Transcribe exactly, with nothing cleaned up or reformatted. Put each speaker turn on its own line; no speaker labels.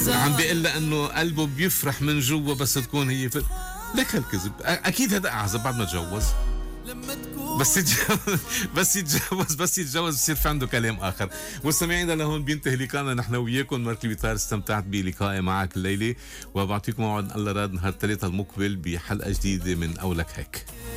عم بيقول لها انه قلبه بيفرح من جوا بس تكون هي في... لك هالكذب. اكيد هذا اعزب بعد ما تجوز. بس يتجوز بس يتجوز بس يتجوز بصير في عنده كلام اخر. مستمعينا لهون بينتهي لقاءنا نحن وياكم. مارك البيطار استمتعت بلقائي معك الليله، وبعطيكم موعد الله راد نهار الثلاثاء المقبل بحلقه جديده من اولك هيك.